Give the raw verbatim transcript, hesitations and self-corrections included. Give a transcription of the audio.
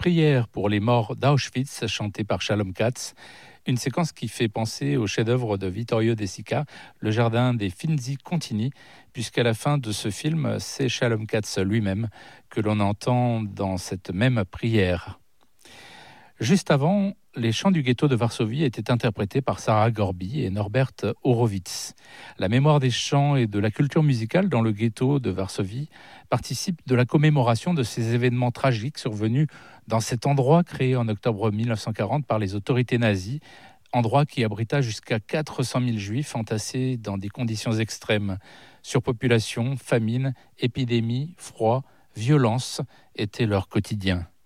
prière pour les morts d'Auschwitz, chantée par Shalom Katz. Une séquence qui fait penser au chef-d'œuvre de Vittorio De Sica, Le Jardin des Finzi Contini, puisqu'à la fin de ce film, c'est Shalom Katz lui-même que l'on entend dans cette même prière. Juste avant, les chants du ghetto de Varsovie étaient interprétés par Sarah Gorby et Norbert Horowitz. La mémoire des chants et de la culture musicale dans le ghetto de Varsovie participe de la commémoration de ces événements tragiques survenus dans cet endroit créé en octobre mille neuf cent quarante par les autorités nazies, endroit qui abrita jusqu'à quatre cent mille juifs entassés dans des conditions extrêmes. Surpopulation, famine, épidémie, froid, violence étaient leur quotidien.